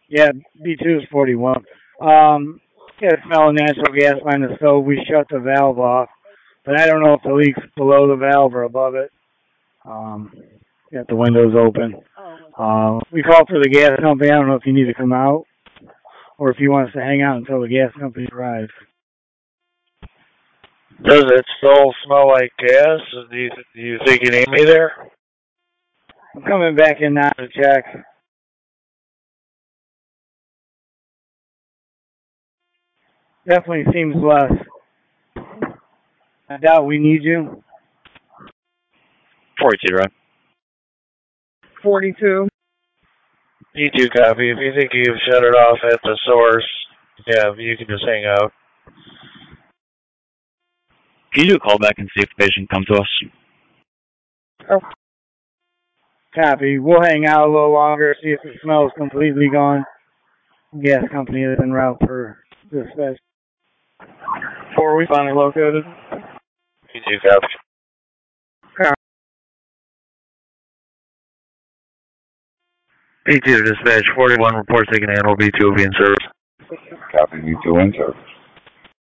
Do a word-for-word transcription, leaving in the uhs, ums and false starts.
Yeah, B two is forty-one. Um, yeah, smell of natural gas behind the stove. We shut the valve off, but I don't know if the leak's below the valve or above it. Um, got the windows open. Uh, we called for the gas company. I don't know if you need to come out or if you want us to hang out until the gas company arrives. Does it still smell like gas? Do you, do you think you need me there? I'm coming back in now to check. Definitely seems less. I doubt we need you. forty-two, right? forty-two. B two copy. If you think you've shut it off at the source, yeah, you can just hang out. Can you do a call back and see if the patient come to us? Oh. Copy. We'll hang out a little longer, see if the smell is completely gone. Gas company is en route for dispatch. Four, we finally located. B two copy. Copy. B two dispatch forty-one report taken animal. B two will be in service. Copy, B two in service.